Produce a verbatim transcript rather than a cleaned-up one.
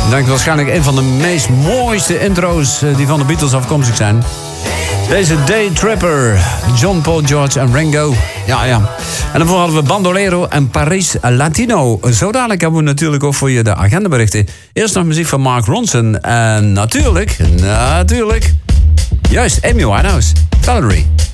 denk waarschijnlijk een van de meest mooiste intro's die van de Beatles afkomstig zijn. Deze Day Tripper, John, Paul, George en Ringo. Ja, ja. En daarvoor hadden we Bandolero en Paris Latino. Zo dadelijk hebben we natuurlijk ook voor je de agendaberichten. Eerst nog muziek van Mark Ronson. En natuurlijk, natuurlijk... juist, Amy Winehouse. Valerie.